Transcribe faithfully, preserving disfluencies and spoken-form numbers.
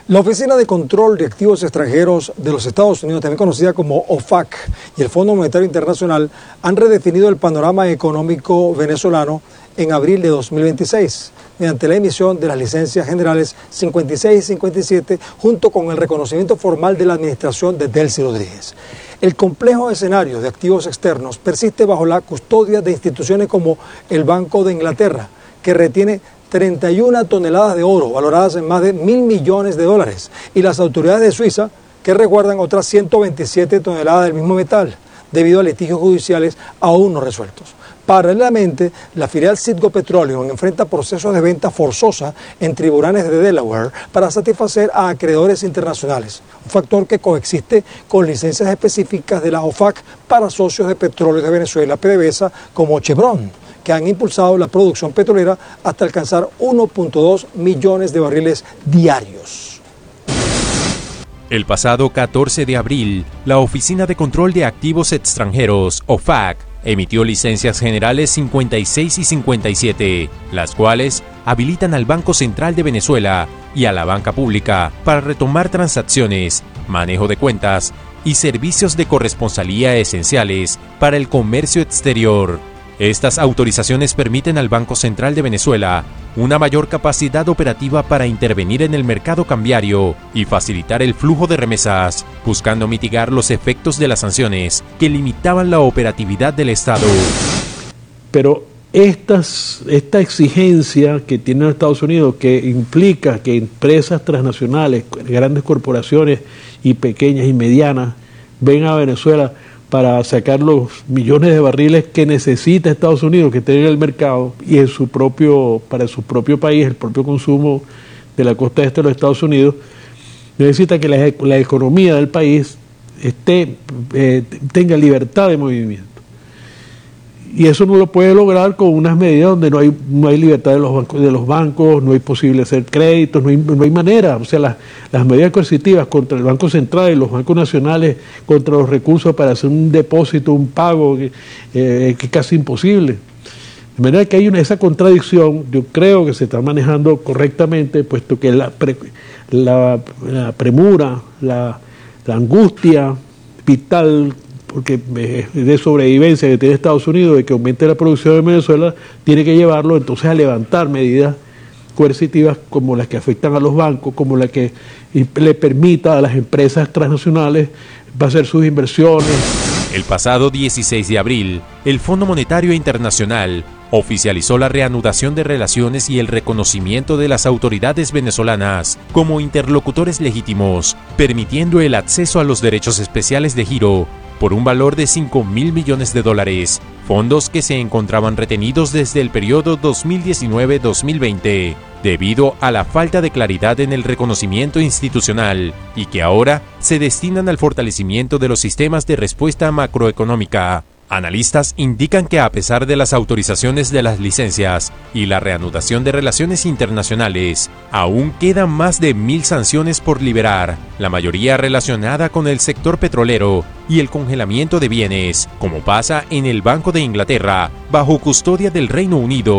La Oficina de Control de Activos Extranjeros de los Estados Unidos, también conocida como O F A C, y el Fondo Monetario Internacional han redefinido el panorama económico venezolano en abril de dos mil veintiséis, mediante la emisión de las licencias generales cincuenta y seis y cincuenta y siete, junto con el reconocimiento formal de la administración de Delcy Rodríguez. El complejo escenario de activos externos persiste bajo la custodia de instituciones como el Banco de Inglaterra, que retiene treinta y una toneladas de oro, valoradas en más de mil millones de dólares, y las autoridades de Suiza, que resguardan otras ciento veintisiete toneladas del mismo metal, debido a litigios judiciales aún no resueltos. Paralelamente, la filial Citgo Petroleum enfrenta procesos de venta forzosa en tribunales de Delaware para satisfacer a acreedores internacionales, un factor que coexiste con licencias específicas de la O F A C para socios de petróleo de Venezuela, PDVSA, como Chevron, que han impulsado la producción petrolera hasta alcanzar uno punto dos millones de barriles diarios. El pasado catorce de abril, la Oficina de Control de Activos Extranjeros, O F A C, emitió licencias generales cincuenta y seis y cincuenta y siete, las cuales habilitan al Banco Central de Venezuela y a la banca pública para retomar transacciones, manejo de cuentas y servicios de corresponsalía esenciales para el comercio exterior. Estas autorizaciones permiten al Banco Central de Venezuela una mayor capacidad operativa para intervenir en el mercado cambiario y facilitar el flujo de remesas, buscando mitigar los efectos de las sanciones que limitaban la operatividad del Estado. Pero estas, esta exigencia que tiene los Estados Unidos, que implica que empresas transnacionales, grandes corporaciones y pequeñas y medianas, vengan a Venezuela para sacar los millones de barriles que necesita Estados Unidos, que tiene en el mercado, y en su propio, para su propio país, el propio consumo de la costa este de los Estados Unidos, necesita que la, la economía del país esté, eh, tenga libertad de movimiento. Y eso no lo puede lograr con unas medidas donde no hay, no hay libertad de los bancos, de los bancos, no hay posible hacer créditos, no hay, no hay manera. O sea, las, las medidas coercitivas contra el Banco Central y los bancos nacionales, contra los recursos para hacer un depósito, un pago, eh, que es casi imposible. De manera que hay una, esa contradicción, yo creo que se está manejando correctamente, puesto que la, pre, la, la premura, la, la angustia vital, porque de sobrevivencia que tiene Estados Unidos, de que aumente la producción de Venezuela, tiene que llevarlo entonces a levantar medidas coercitivas como las que afectan a los bancos, como la que le permita a las empresas transnacionales hacer sus inversiones. El pasado dieciséis de abril, el Fondo Monetario Internacional oficializó la reanudación de relaciones y el reconocimiento de las autoridades venezolanas como interlocutores legítimos, permitiendo el acceso a los derechos especiales de giro por un valor de cinco mil millones de dólares, fondos que se encontraban retenidos desde el periodo dos mil diecinueve a dos mil veinte, debido a la falta de claridad en el reconocimiento institucional, y que ahora se destinan al fortalecimiento de los sistemas de respuesta macroeconómica. Analistas indican que a pesar de las autorizaciones de las licencias y la reanudación de relaciones internacionales, aún quedan más de mil sanciones por liberar, la mayoría relacionada con el sector petrolero y el congelamiento de bienes, como pasa en el Banco de Inglaterra, bajo custodia del Reino Unido.